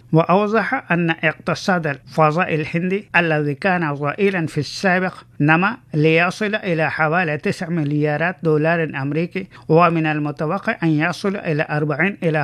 وأوضح أن اقتصاد الفضاء الهندي الذي كان ضئيلا في السابق نما ليصل إلى حوالي 9 مليارات دولار أمريكي، ومن المتوقع أن يصل إلى 40 إلى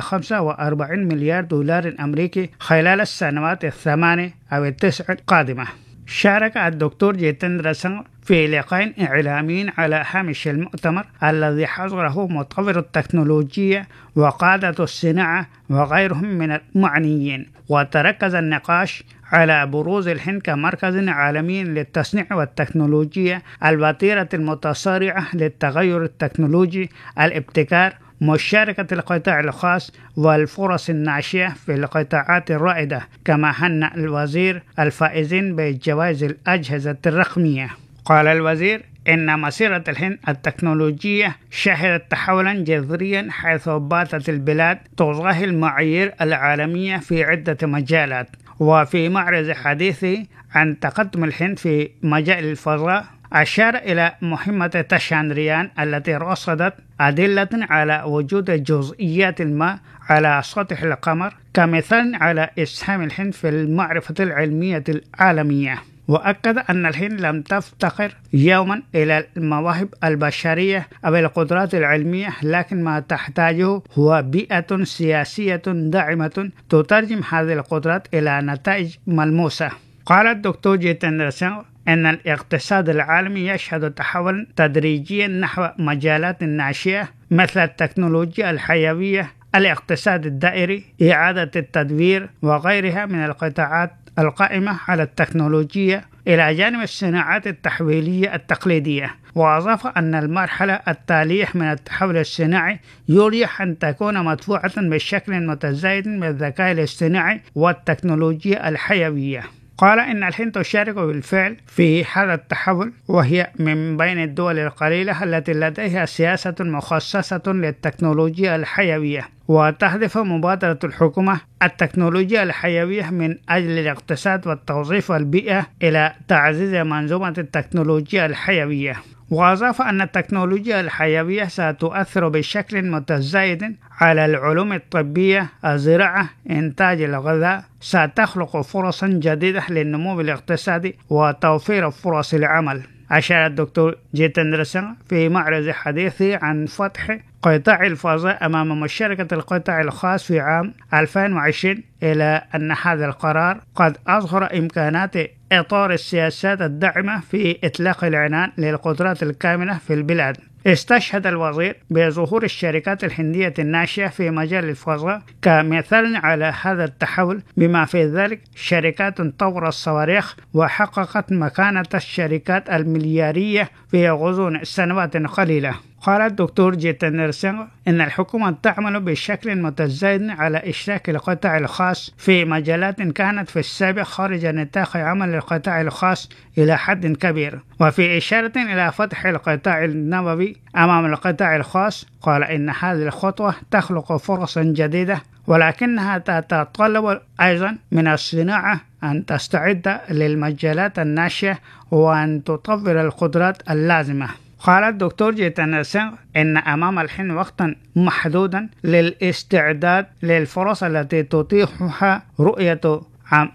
45 مليار دولار أمريكي خلال السنوات الثمانية أو التسع القادمة. شارك الدكتور جيتندرا سينغ في لقاء إعلامي على هامش المؤتمر الذي حضره مطور التكنولوجيا وقادة الصناعة وغيرهم من المعنيين، وتركز النقاش على بروز الهند كمركز عالمي للتصنيع والتكنولوجيا، الوتيرة المتسارعة للتغير التكنولوجي، الابتكار، مشاركة القطاع الخاص والفرص الناشئة في القطاعات الرائدة. كما هنأ الوزير الفائزين بجوائز الأجهزة الرقمية. قال الوزير إن مسيرة الهند التكنولوجية شهدت تحولا جذريا، حيث باتت البلاد تضاهي المعايير العالمية في عدة مجالات. وفي معرض حديثه عن تقدم الهند في مجال الفضاء، أشار إلى مهمة تشاندريان التي رصدت أدلة على وجود جزئيات الماء على سطح القمر كمثال على إسهام الهند في المعرفة العلمية العالمية. وأكد أن الهند لم تفتقر يوما إلى المواهب البشرية أو القدرات العلمية، لكن ما تحتاجه هو بيئة سياسية داعمة تترجم هذه القدرات إلى نتائج ملموسة. قال الدكتور جيتندرا سينغ أن الاقتصاد العالمي يشهد تحولا تدريجيا نحو مجالات ناشئة مثل التكنولوجيا الحيوية، الاقتصاد الدائري، إعادة التدوير وغيرها من القطاعات القائمة على التكنولوجيا، إلى جانب الصناعات التحويلية التقليدية. وأضاف أن المرحلة التالية من التحول الصناعي يرجح أن تكون مدفوعة بشكل متزايد من الذكاء الاصطناعي والتكنولوجيا الحيوية. قال إن الهند تشارك بالفعل في هذا التحول، وهي من بين الدول القليلة التي لديها سياسة مخصصة للتكنولوجيا الحيوية. وتهدف مبادرة الحكومة التكنولوجيا الحيوية من أجل الاقتصاد والتوظيف والبيئة إلى تعزيز منظومة التكنولوجيا الحيوية. وأضاف أن التكنولوجيا الحيوية ستؤثر بشكل متزايد على العلوم الطبية، الزراعة، إنتاج الغذاء، ستخلق فرصا جديدة للنمو الاقتصادي وتوفير فرص العمل. أشار الدكتور جيتندرا سينغ في معرض حديثه عن فتح قطاع الفضاء أمام مشاركة القطاع الخاص في عام 2020 إلى أن هذا القرار قد أظهر إمكانات إطار السياسات الداعمة في إطلاق العنان للقدرات الكامنة في البلاد. استشهد الوزير بظهور الشركات الهندية الناشئة في مجال الفضاء كمثال على هذا التحول، بما في ذلك شركات تطور الصواريخ وحققت مكانة الشركات المليارية في غضون سنوات قليلة. قال الدكتور جيتندرا سينغ إن الحكومة تعمل بشكل متزايد على إشراك القطاع الخاص في مجالات كانت في السابق خارج نطاق عمل القطاع الخاص إلى حد كبير. وفي إشارة إلى فتح القطاع النووي أمام القطاع الخاص، قال إن هذه الخطوة تخلق فرصا جديدة، ولكنها تتطلب أيضا من الصناعة أن تستعد للمجالات الناشئة وأن تطور القدرات اللازمة. قال الدكتور جيتندرا سينغ إن أمام الهند وقتا محدودا للاستعداد للفرص التي تتيحها رؤية عام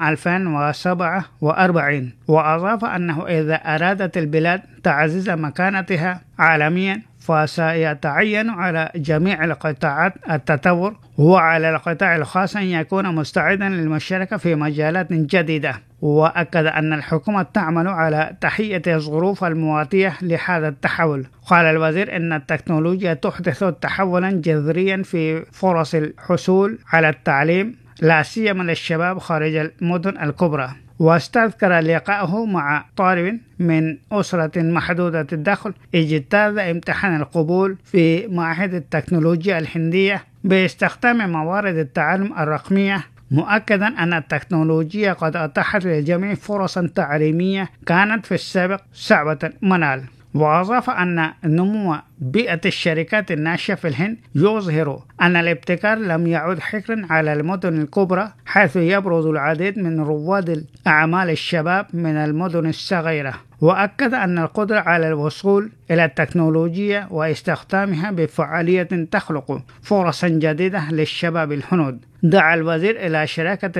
2047. وأضاف أنه إذا أرادت البلاد تعزيز مكانتها عالميا فسيتعين على جميع القطاعات التطور، وعلى القطاع الخاص أن يكون مستعدا للمشاركة في مجالات جديدة. وأكد أن الحكومة تعمل على تهيئة الظروف المواتية لهذا التحول. قال الوزير إن التكنولوجيا تحدث تحولا جذريا في فرص الحصول على التعليم، لا سيما للشباب خارج المدن الكبرى. واستذكر لقاءه مع طالب من أسرة محدودة الدخل اجتاز امتحان القبول في معهد التكنولوجيا الهندية باستخدام موارد التعلم الرقمية، مؤكدا أن التكنولوجيا قد أتاحت للجميع فرصا تعليمية كانت في السابق صعبة المنال. وأضاف أن نمو بيئة الشركات الناشئة في الهند يظهر أن الابتكار لم يعد حكرا على المدن الكبرى، حيث يبرز العديد من رواد الأعمال الشباب من المدن الصغيرة. وأكد أن القدرة على الوصول إلى التكنولوجيا واستخدامها بفعالية تخلق فرصا جديدة للشباب الهنود. دعا الوزير إلى شراكة